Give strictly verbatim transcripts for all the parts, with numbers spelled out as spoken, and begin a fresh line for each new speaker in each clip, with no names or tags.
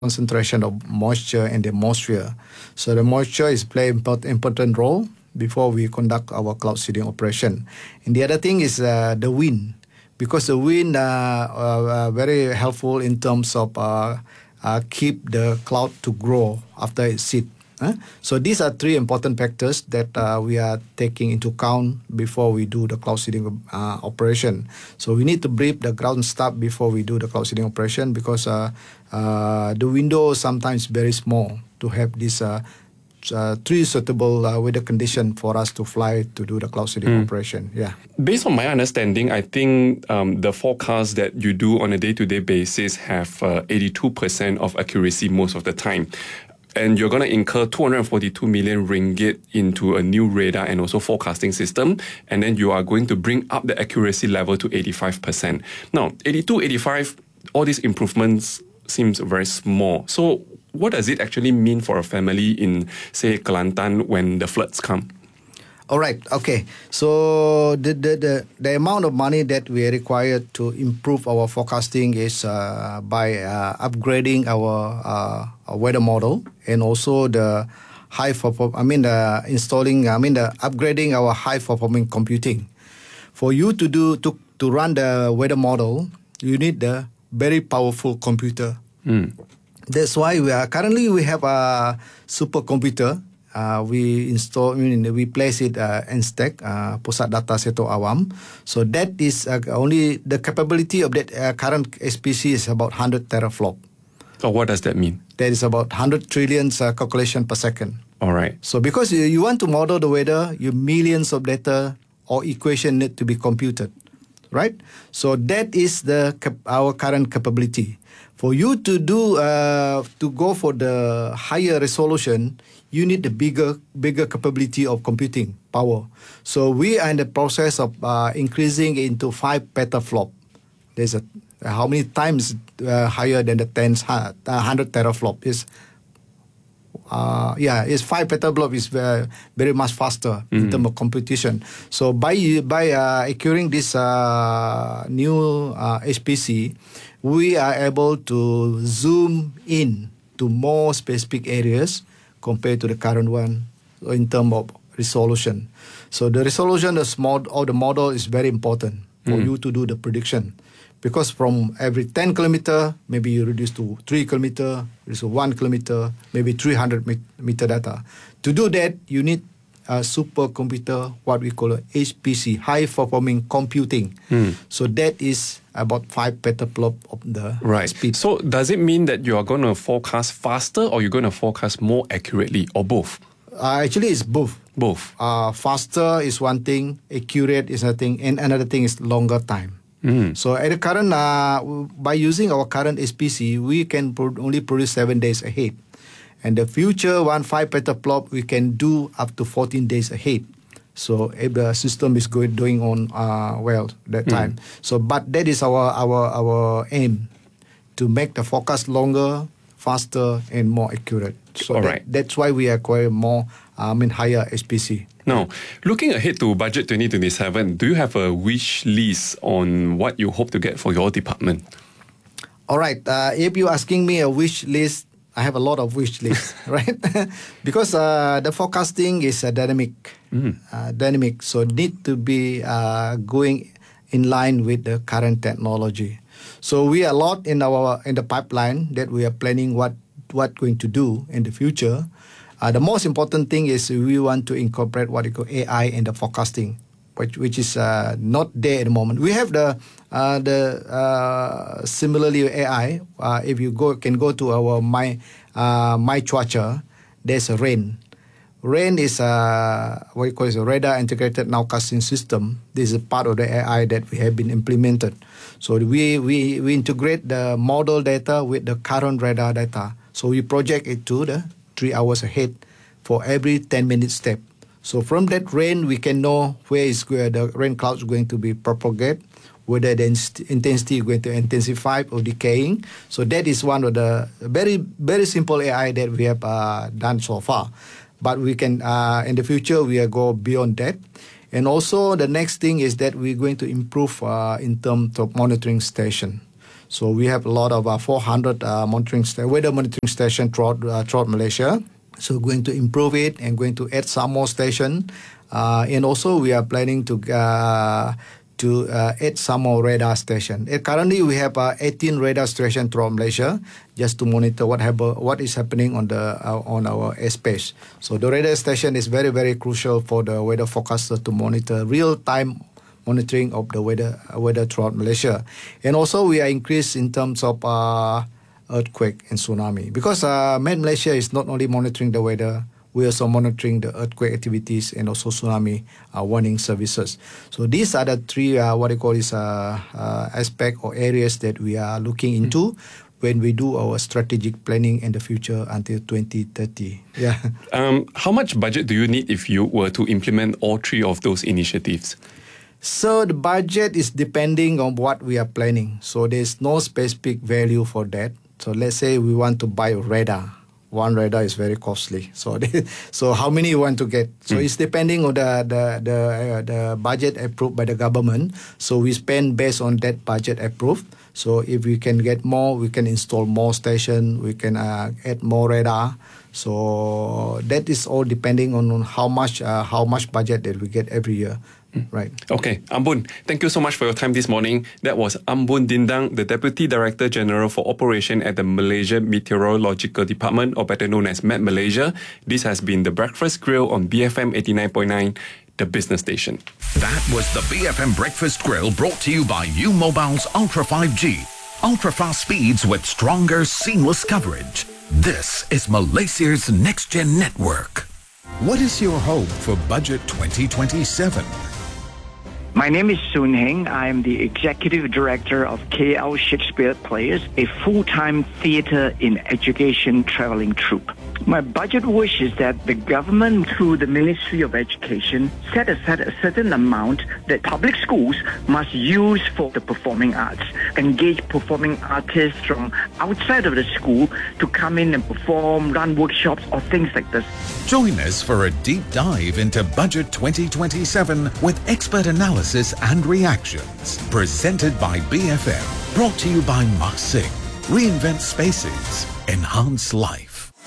concentration of moisture in the atmosphere. So the moisture is play important important role before we conduct our cloud seeding operation. And the other thing is uh, the wind, because the wind uh, uh, uh, very helpful in terms of uh, uh, keep the cloud to grow after it seed. Huh? So these are three important factors that uh, we are taking into account before we do the cloud seeding uh, operation. So we need to brief the ground staff before we do the cloud seeding operation, because uh, uh, the window sometimes very small to have this uh, uh, three suitable uh, weather condition for us to fly to do the cloud seeding mm. operation. Yeah.
Based on my understanding, I think um, the forecast that you do on a day-to-day basis have uh, eighty-two percent of accuracy most of the time. And you're going to incur two hundred forty-two million ringgit into a new radar and also forecasting system. And then you are going to bring up the accuracy level to eighty-five percent. Now, eighty-two, eighty-five, all these improvements seems very small. So what does it actually mean for a family in, say, Kelantan when the floods come?
All right. Okay. So the, the the the amount of money that we are required to improve our forecasting is uh, by uh, upgrading our, uh, our weather model, and also the high perform. I mean the installing. I mean the upgrading our high performing computing. For you to do to to run the weather model, you need the very powerful computer.
Mm.
That's why we are currently we have a supercomputer. Uh, we install, I mean, we place it uh, in stack, uh, Pusat Data Seto Awam. So that is uh, only the capability of that uh, current S P C is about one hundred teraflop.
So what does that mean?
That is about one hundred trillion uh, calculation per second.
All right.
So because you, you want to model the weather, you millions of data or equation need to be computed, right? So that is the our current capability. For you to do uh, to go for the higher resolution, you need the bigger bigger capability of computing power. So we are in the process of uh, increasing into five petaflop. There's a how many times uh, higher than the ten uh, one hundred teraflop is. Uh, yeah, it's five petaflop is very, very much faster mm. in terms of computation. So by by uh, acquiring this uh, new uh, H P C, we are able to zoom in to more specific areas compared to the current one in terms of resolution. So the resolution of the model is very important for mm. you to do the prediction. Because from every ten kilometer, maybe you reduce to three kilometer, reduce to one kilometer, maybe three hundred meter data. To do that, you need a supercomputer, what we call a H P C, high performing computing. Mm. So that is about five petaflop of the
right.
speed.
So does it mean that you are going to forecast faster, or you're going to forecast more accurately, or both?
Uh, actually, it's both.
Both.
Uh, faster is one thing, accurate is another thing, and another thing is longer time.
Mm.
So at the current, uh, by using our current S P C, we can pro- only produce seven days ahead. And the future one, five petaflop, we can do up to fourteen days ahead. So if the system is going doing on uh, well that time. Mm. So, but that is our our our aim, to make the forecast longer, faster, and more accurate. So
All
that,
right.
that's why we acquire more, I mean, higher S P C.
Now, looking ahead to budget twenty twenty-seven, do you have a wish list on what you hope to get for your department?
All right. Uh, if you're asking me a wish list, I have a lot of wish lists, right? Because uh, the forecasting is uh, dynamic, mm. uh, dynamic. So need to be uh, going in line with the current technology. So we are a lot in our in the pipeline that we are planning what what going to do in the future. Uh, the most important thing is we want to incorporate what we call A I in the forecasting, which which is uh, not there at the moment. We have the uh, the uh, similarly A I. Uh, if you go can go to our my uh, my Cuaca, there's a rain. Rain is a what you call it, a radar integrated nowcasting system. This is part of the A I that we have been implemented. So we we we integrate the model data with the current radar data. So we project it to the three hours ahead for every ten minute step. So from that rain, we can know where is where the rain clouds going to be propagate, whether the intensity is going to intensify or decaying. So that is one of the very, very simple A I that we have uh, done so far. But we can, uh, in the future, we will go beyond that. And also the next thing is that we're going to improve uh, in terms of monitoring station. So we have a lot of uh, four hundred uh, monitoring sta- weather monitoring stations throughout, uh, throughout Malaysia. So we're going to improve it and going to add some more stations. Uh, and also we are planning to uh, to uh, add some more radar stations. Uh, currently we have uh, eighteen radar stations throughout Malaysia just to monitor what have, what is happening on the uh, on our airspace. So the radar station is very, very crucial for the weather forecaster to monitor real-time monitoring of the weather weather throughout Malaysia. And also we are increased in terms of uh, earthquake and tsunami. Because uh, Met Malaysia is not only monitoring the weather, we are also monitoring the earthquake activities and also tsunami uh, warning services. So these are the three, uh, what I call is uh, uh, aspect or areas that we are looking into when we do our strategic planning in the future until twenty thirty. Yeah.
Um, how much budget do you need if you were to implement all three of those initiatives?
So the budget is depending on what we are planning. So there's no specific value for that. So let's say we want to buy a radar. One radar is very costly. So, they, so how many you want to get? So mm. it's depending on the the the, uh, the budget approved by the government. So we spend based on that budget approved. So if we can get more, we can install more station. We can uh, add more radar. So that is all depending on, on how much uh, how much budget that we get every year. Right.
Okay, Ambun, thank you so much for your time this morning. That was Ambun Dindang, the Deputy Director General for Operation at the Malaysia Meteorological Department, or better known as Met Malaysia. This has been the Breakfast Grill on B F M eighty-nine point nine, the business station.
That was the B F M Breakfast Grill, brought to you by U Mobile's Ultra five G. Ultra fast speeds with stronger, seamless coverage. This is Malaysia's next-gen network. What is your hope for Budget twenty twenty-seven?
My name is Soon Heng. I am the Executive Director of K L Shakespeare Players, a full-time theatre in education travelling troupe. My budget wish is that the government, through the Ministry of Education, set aside a certain amount that public schools must use for the performing arts. Engage performing artists from outside of the school to come in and perform, run workshops or things like this.
Join us for a deep dive into Budget twenty twenty-seven with expert analysis and reactions. Presented by B F M. Brought to you by Mak Sing. Reinvent spaces. Enhance life.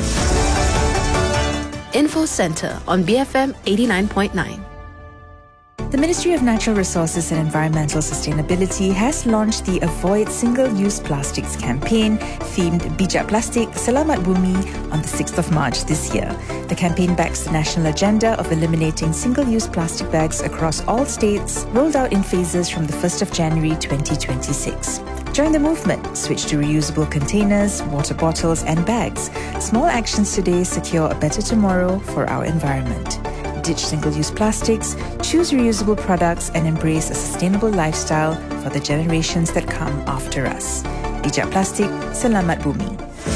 Info Centre on B F M eighty-nine point nine.
The Ministry of Natural Resources and Environmental Sustainability has launched the Avoid Single-Use Plastics campaign themed Bijak Plastik Selamat Bumi on the sixth of March this year. The campaign backs the national agenda of eliminating single-use plastic bags across all states, rolled out in phases from the first of January twenty twenty-six. Join the movement. Switch to reusable containers, water bottles and bags. Small actions today secure a better tomorrow for our environment. Ditch single-use plastics, choose reusable products and embrace a sustainable lifestyle for the generations that come after us. Bijak Plastik, Selamat Bumi.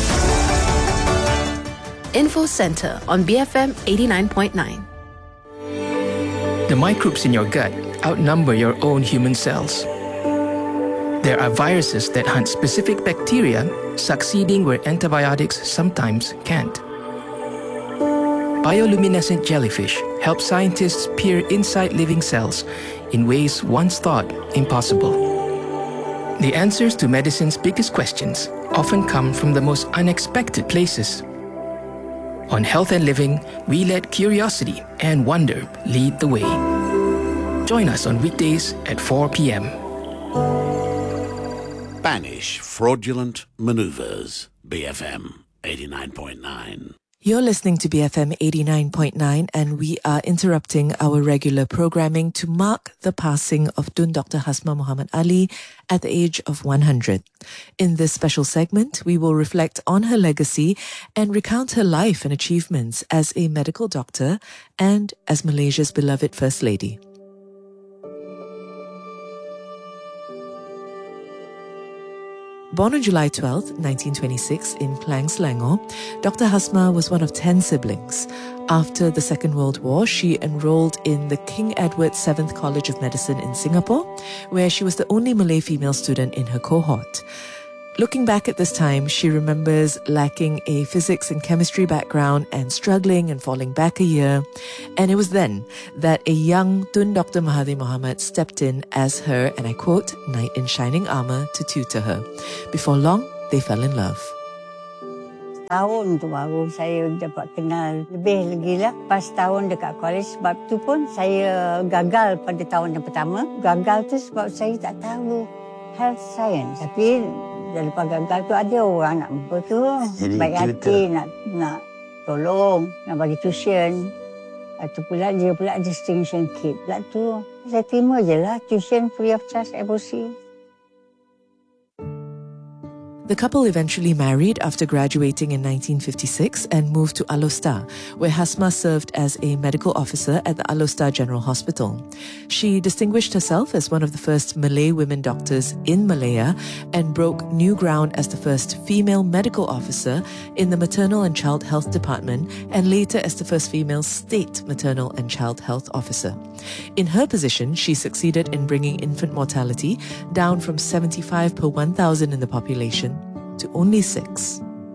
Info Centre on B F M eighty-nine point nine.
The microbes in your gut outnumber your own human cells. There are viruses that hunt specific bacteria, succeeding where antibiotics sometimes can't. Bioluminescent jellyfish help scientists peer inside living cells in ways once thought impossible. The answers to medicine's biggest questions often come from the most unexpected places. On Health and Living, we let curiosity and wonder lead the way. Join us on weekdays at four p.m.
Banish fraudulent maneuvers. B F M eighty-nine point nine.
You're listening to B F M eighty-nine point nine, and we are interrupting our regular programming to mark the passing of Tun Doctor Hasmah Muhammad Ali at the age of one hundred. In this special segment, we will reflect on her legacy and recount her life and achievements as a medical doctor and as Malaysia's beloved First Lady. Born on July twelfth, nineteen twenty-six in Klang, Selangor, Doctor Hasmah was one of ten siblings. After the Second World War, she enrolled in the King Edward the seventh College of Medicine in Singapore, where she was the only Malay female student in her cohort. Looking back at this time, she remembers lacking a physics and chemistry background and struggling and falling back a year. And it was then that a young Tun Doctor Mahathir Mohamad stepped in as her, and I quote, knight in shining armour to tutor her. Before long, they fell in love.
Tahun tu baru saya dapat kenal lebih lagi lah. Pas tahun dekat college, sebab tu pun saya gagal pada tahun yang pertama. Gagal tu sebab saya tak tahu health science. Tapi lepas gagal tu ada orang nak apa tu. Jadi, baik hati nak nak tolong, nak bagi tuition. Itu pula dia pula distinction kid. Pula tu saya terima je lah tuition free of charge F O C.
The couple eventually married after graduating in nineteen fifty-six and moved to Alor, where Hasma served as a medical officer at the Alor General Hospital. She distinguished herself as one of the first Malay women doctors in Malaya and broke new ground as the first female medical officer in the Maternal and Child Health Department and later as the first female state maternal and child health officer. In her position, she succeeded in bringing infant mortality down from seventy-five per one thousand in the population to only six.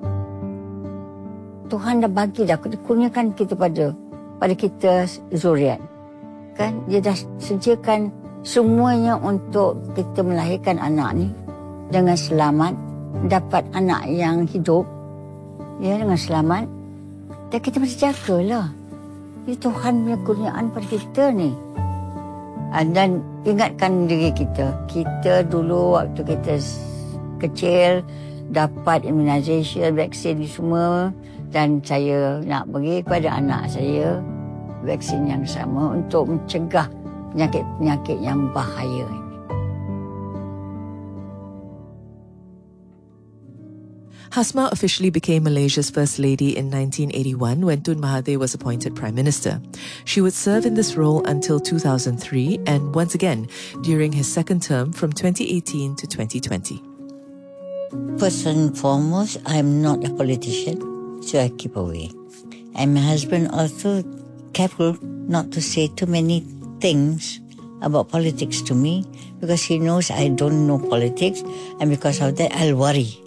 Tuhan dah bagi dah, kurniakan kita pada pada kita zuriat. Kan dia dah sediakan semuanya untuk kita melahirkan anak ni dengan selamat, dapat anak yang hidup ya dengan selamat. Dan kita mesti jagalah. Ini Tuhan punya kurniaan pada kita ni. Dan ingatkan diri kita. Kita dulu waktu kita kecil dapat immunisation, vaksin ni semua, dan saya nak bagi kepada anak saya vaksin yang sama untuk mencegah penyakit-penyakit yang bahaya ini.
Hasma officially became Malaysia's First Lady in nineteen eighty-one when Tun Mahathir was appointed Prime Minister. She would serve in this role until two thousand three and once again during his second term from twenty eighteen to twenty twenty.
First and foremost, I'm not a politician, so I keep away. And my husband also careful not to say too many things about politics to me because he knows I don't know politics, and because of that, I'll worry.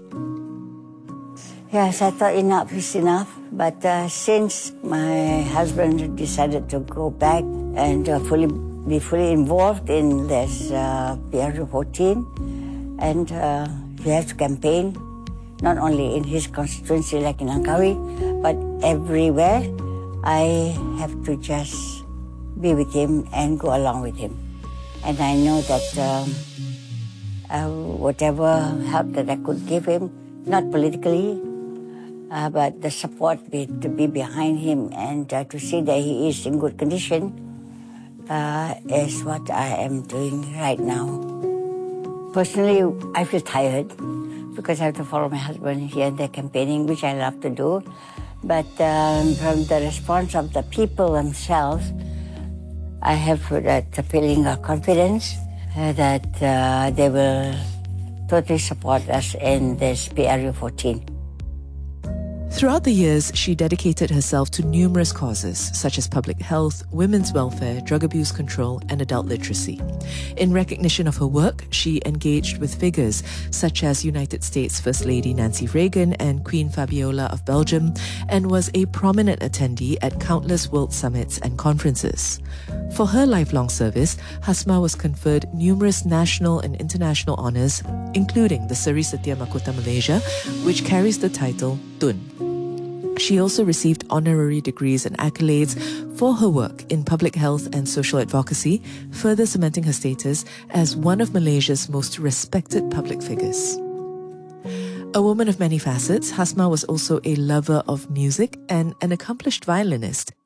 Yes, I thought enough is enough, but uh, since my husband decided to go back and uh, fully be fully involved in this uh, P R fourteen, and uh, he has to campaign, not only in his constituency like in Langkawi, but everywhere. I have to just be with him and go along with him. And I know that um, uh, whatever help that I could give him, not politically, uh, but the support be, to be behind him and uh, to see that he is in good condition uh, is what I am doing right now. Personally, I feel tired because I have to follow my husband here and there campaigning, which I love to do. But um, from the response of the people themselves, I have that feeling of confidence uh, that uh, they will totally support us in this P R U fourteen.
Throughout the years, she dedicated herself to numerous causes, such as public health, women's welfare, drug abuse control, and adult literacy. In recognition of her work, she engaged with figures such as United States First Lady Nancy Reagan and Queen Fabiola of Belgium, and was a prominent attendee at countless world summits and conferences. For her lifelong service, Hasma was conferred numerous national and international honours, including the Seri Setia Mahkota Malaysia, which carries the title Tun. She also received honorary degrees and accolades for her work in public health and social advocacy, further cementing her status as one of Malaysia's most respected public figures. A woman of many facets, Hasma was also a lover of music and an accomplished violinist.